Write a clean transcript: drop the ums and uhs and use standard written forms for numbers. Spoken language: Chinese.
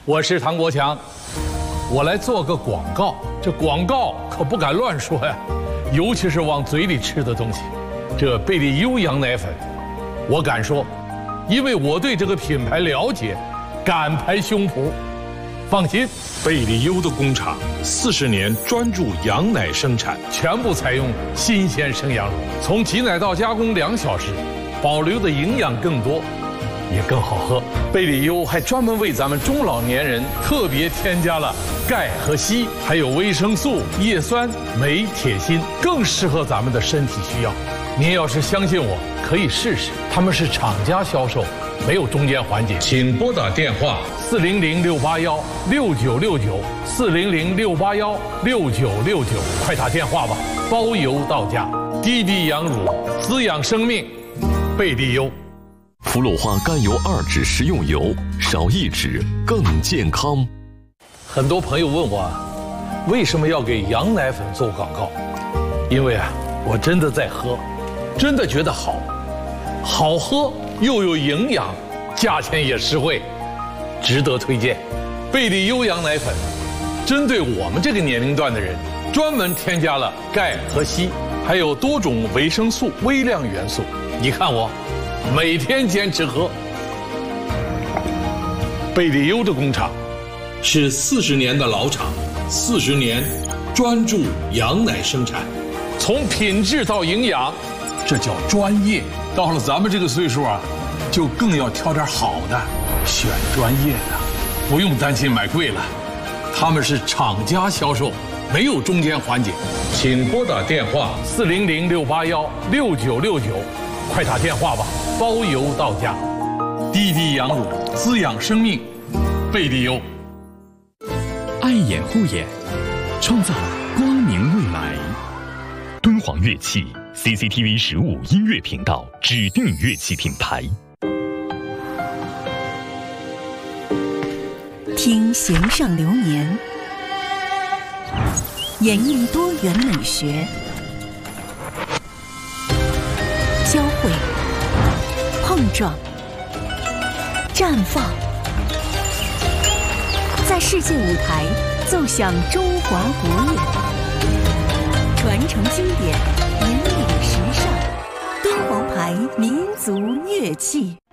我是唐国强，我来做个广告。这广告可不敢乱说呀，尤其是往嘴里吃的东西。这贝利优羊奶粉，我敢说，因为我对这个品牌了解，敢拍胸脯。放心， 贝利优的工厂40年专注羊奶生产， 全部采用新鲜生羊乳，从挤奶到加工2小时，保留的营养更多，也更好喝。贝利优还专门为咱们中老年人特别添加了钙和硒，还有维生素、叶酸、镁、铁、锌，更适合咱们的身体需要。您要是相信我，可以试试。他们是厂家销售，没有中间环节。请拨打电话400-681-6969，400-681-6969，快打电话吧，包邮到家。滴滴羊乳，滋养生命，贝利优。 氟氯化甘油2酯食用油，少1酯更健康。 很多朋友问我，为什么要给羊奶粉做广告？因为我真的在喝，真的觉得好喝又有营养，价钱也实惠，值得推荐。贝利优羊奶粉针对我们这个年龄段的人，专门添加了钙和硒，还有多种维生素、微量元素。你看我每天坚持喝。贝利优的工厂是40年的老厂，40年专注羊奶生产，从品质到营养，这叫专业。到了咱们这个岁数就更要挑点好的，选专业的，不用担心买贵了。他们是厂家销售，没有中间环节。请拨打电话400-681-6969，快打电话吧，包邮到家。滴滴羊乳，滋养生命，贝利优。 爱眼护眼，创造光明未来。敦煌乐器 CCTV 15音乐频道指定乐器品牌。 听弦上流年，演绎多元美学，交汇、碰撞、绽放，在世界舞台奏响中华国乐，传承经典，引领时尚。敦煌牌民族乐器。